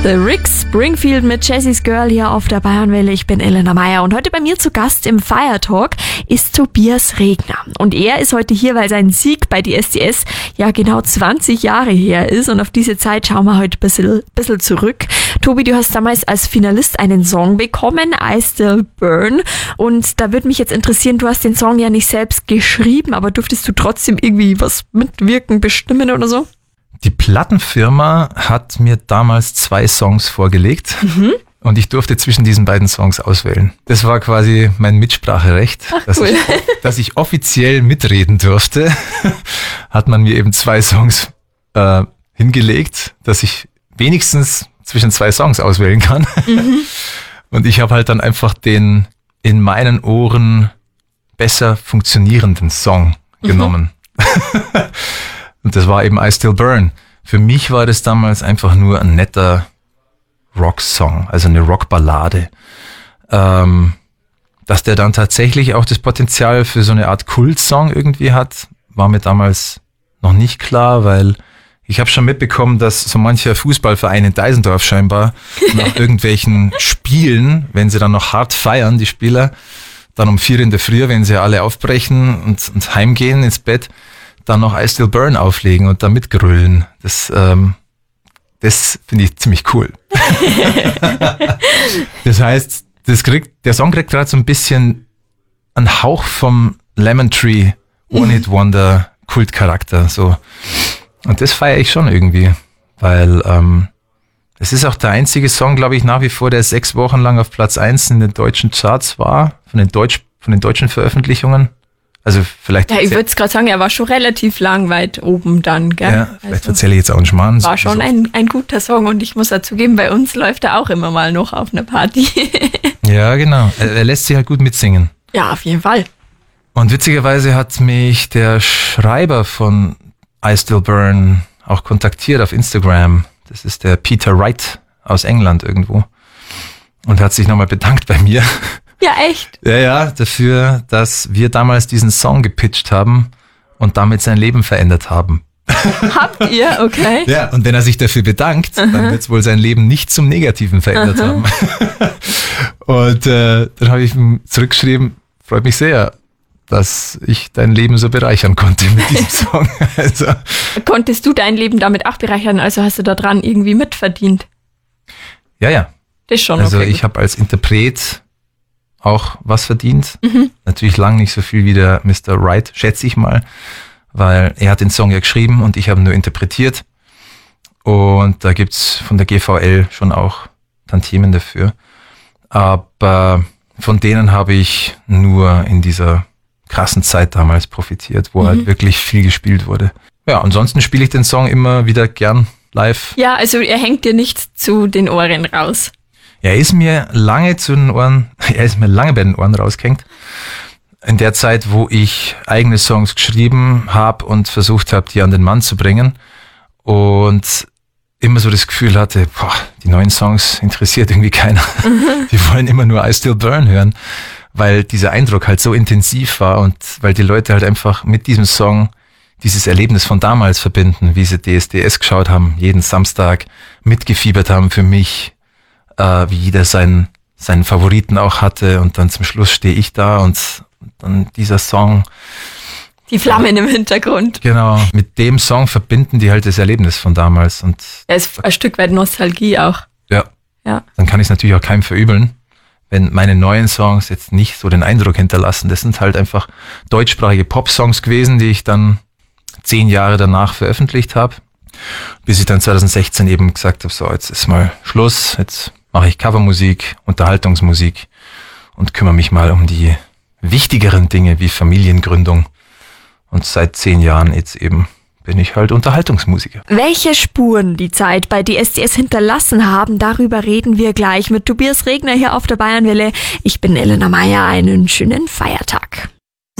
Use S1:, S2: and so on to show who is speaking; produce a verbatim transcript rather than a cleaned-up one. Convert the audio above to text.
S1: The Rick Springfield mit Jessie's Girl hier auf der Bayernwelle. Ich bin Elena Meyer und heute bei mir zu Gast im Fire Talk ist Tobias Regner. Und er ist heute hier, weil sein Sieg bei D S D S ja genau zwanzig Jahre her ist. Und auf diese Zeit schauen wir heute ein bisschen, bisschen zurück. Tobi, du hast damals als Finalist einen Song bekommen, I Still Burn. Und da würde mich jetzt interessieren, du hast den Song ja nicht selbst geschrieben, aber durftest du trotzdem irgendwie was mitwirken, bestimmen oder so?
S2: Die Plattenfirma hat mir damals zwei Songs vorgelegt mhm. und ich durfte zwischen diesen beiden Songs auswählen. Das war quasi mein Mitspracherecht, Ach, dass, cool. ich, dass ich offiziell mitreden durfte. Hat man mir eben zwei Songs äh, hingelegt, dass ich wenigstens zwischen zwei Songs auswählen kann. Mhm. Und ich habe halt dann einfach den in meinen Ohren besser funktionierenden Song mhm. genommen. Und das war eben I Still Burn. Für mich war das damals einfach nur ein netter Rocksong, also eine Rockballade. Ähm, dass der dann tatsächlich auch das Potenzial für so eine Art Kultsong irgendwie hat, war mir damals noch nicht klar, weil ich habe schon mitbekommen, dass so mancher Fußballverein in Deisendorf scheinbar nach irgendwelchen Spielen, wenn sie dann noch hart feiern, die Spieler, dann um vier in der Früh, wenn sie alle aufbrechen und, und heimgehen ins Bett, dann noch I Still Burn auflegen und da mitgrölen. Das, ähm, das finde ich ziemlich cool. Das heißt, das kriegt, der Song kriegt gerade so ein bisschen einen Hauch vom Lemon Tree One Hit Wonder Kultcharakter. So. Und das feiere ich schon irgendwie, weil ähm, es ist auch der einzige Song, glaube ich, nach wie vor, der sechs Wochen lang auf Platz eins in den deutschen Charts war, von den, Deutsch, von den deutschen Veröffentlichungen. Also vielleicht.
S1: Ja, ich würde es gerade sagen, er war schon relativ lang weit oben dann, gell?
S2: Ja, vielleicht also, erzähle ich jetzt auch einen Schmarrn.
S1: War schon ein, ein guter Song und ich muss dazu geben, bei uns läuft er auch immer mal noch auf einer Party.
S2: Ja, genau. Er, er lässt sich halt gut mitsingen.
S1: Ja, auf jeden Fall.
S2: Und witzigerweise hat mich der Schreiber von I Still Burn auch kontaktiert auf Instagram. Das ist der Peter Wright aus England irgendwo. Und hat sich nochmal bedankt bei mir.
S1: Ja, echt?
S2: Ja, ja, dafür, dass wir damals diesen Song gepitcht haben und damit sein Leben verändert haben.
S1: Habt ihr? Okay.
S2: Ja, und wenn er sich dafür bedankt, uh-huh. dann wird es wohl sein Leben nicht zum Negativen verändert uh-huh. haben. Und äh, dann habe ich ihm zurückgeschrieben, freut mich sehr, dass ich dein Leben so bereichern konnte mit diesem Song. Also,
S1: konntest du dein Leben damit auch bereichern? Also hast du da dran irgendwie mitverdient?
S2: Ja, ja.
S1: Das ist schon
S2: also
S1: okay.
S2: Also ich habe als Interpret auch was verdient.
S1: Mhm.
S2: Natürlich lang nicht so viel wie der Mister Wright, schätze ich mal, weil er hat den Song ja geschrieben und ich habe nur interpretiert. Und da gibt's von der G V L schon auch Tantiemen dafür. Aber von denen habe ich nur in dieser krassen Zeit damals profitiert, wo mhm. halt wirklich viel gespielt wurde. Ja, ansonsten spiele ich den Song immer wieder gern live.
S1: Ja, also er hängt dir nicht zu den Ohren raus.
S2: Er ist mir lange zu den Ohren, er ist mir lange bei den Ohren rausgehängt. In der Zeit, wo ich eigene Songs geschrieben habe und versucht habe, die an den Mann zu bringen. Und immer so das Gefühl hatte, boah, die neuen Songs interessiert irgendwie keiner. Mhm. Die wollen immer nur I Still Burn hören, weil dieser Eindruck halt so intensiv war und weil die Leute halt einfach mit diesem Song dieses Erlebnis von damals verbinden, wie sie D S D S geschaut haben, jeden Samstag mitgefiebert haben für mich, äh, wie jeder seinen, seinen Favoriten auch hatte und dann zum Schluss stehe ich da und dann dieser Song.
S1: Die Flammen im Hintergrund.
S2: Genau, mit dem Song verbinden die halt das Erlebnis von damals. Und
S1: er ist ein Stück weit Nostalgie auch.
S2: Ja,
S1: ja.
S2: Dann kann ich es natürlich auch keinem verübeln, wenn meine neuen Songs jetzt nicht so den Eindruck hinterlassen. Das sind halt einfach deutschsprachige Pop-Songs gewesen, die ich dann zehn Jahre danach veröffentlicht habe, bis ich dann zwanzig sechzehn eben gesagt habe, so jetzt ist mal Schluss, jetzt mache ich Covermusik, Unterhaltungsmusik und kümmere mich mal um die wichtigeren Dinge wie Familiengründung. Und seit zehn Jahren jetzt eben bin ich halt Unterhaltungsmusiker.
S1: Welche Spuren die Zeit bei D S D S hinterlassen haben, darüber reden wir gleich mit Tobias Regner hier auf der Bayernwelle. Ich bin Elena Meyer, einen schönen Feiertag.